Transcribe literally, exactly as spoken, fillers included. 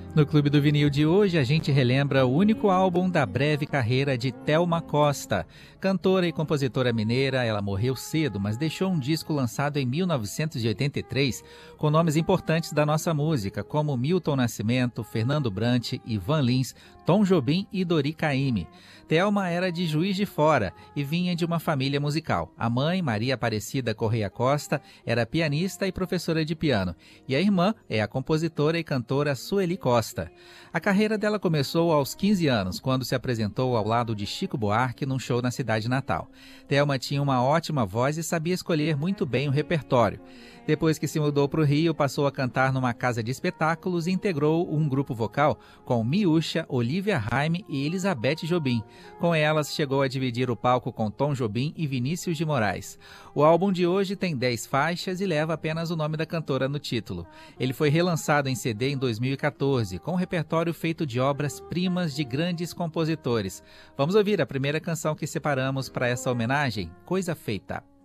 No Clube do Vinil de hoje, a gente relembra o único álbum da breve carreira de Thelma Costa. Cantora e compositora mineira, ela morreu cedo, mas deixou um disco lançado em mil novecentos e oitenta e três com nomes importantes da nossa música, como Milton Nascimento, Fernando Brant, Ivan Lins, Tom Jobim e Dori Caymmi. Thelma era de Juiz de Fora e vinha de uma família musical. A mãe, Maria Aparecida Correia Costa, era pianista e professora de piano, e a irmã é a compositora e cantora Sueli Costa. A carreira dela começou aos quinze anos, quando se apresentou ao lado de Chico Buarque num show na cidade natal. Thelma tinha uma ótima voz e sabia escolher muito bem o repertório. Depois que se mudou para o Rio, passou a cantar numa casa de espetáculos e integrou um grupo vocal com Miúcha, Olivia Raime e Elizabeth Jobim. Com elas, chegou a dividir o palco com Tom Jobim e Vinícius de Moraes. O álbum de hoje tem dez faixas e leva apenas o nome da cantora no título. Ele foi relançado em C D em dois mil e quatorze, com um repertório feito de obras-primas de grandes compositores. Vamos ouvir a primeira canção que separamos para essa homenagem, Coisa Feita.